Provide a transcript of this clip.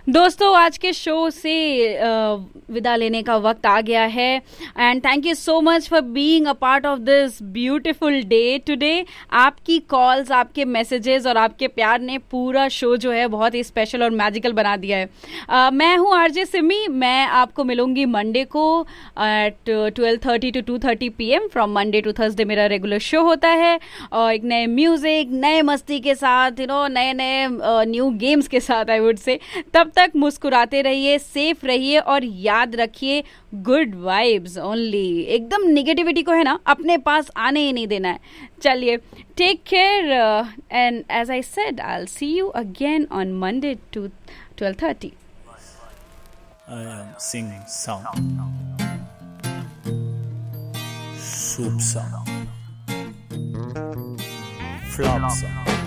दोस्तों आज के शो से विदा लेने का वक्त आ गया है and thank you so much for being a part of this beautiful day today. आपकी कॉल्स, आपके मैसेजेस और आपके प्यार ने पूरा शो जो है बहुत ही स्पेशल और मैजिकल बना दिया है। मैं हूँ आरजे सिमी। मैं आपको मिलूंगी मंडे को eight 12:30 to 2:30 PM। From Monday to Thursday मेरा रेगुलर शो होता है और एक नए म्यूजिक, नए मस्ती के साथ, नए नए न्यू गेम्स के साथ आई वुड से। तब तक मुस्कुराते रहिए, सेफ रहिए और याद रखिए गुड वाइब्स ओनली। एकदम निगेटिविटी को है ना अपने पास आने ही नहीं देना है। चलिए, take care and as I said I will see you again on Monday to 12:30। I am singing sound, soup sound, flop sound.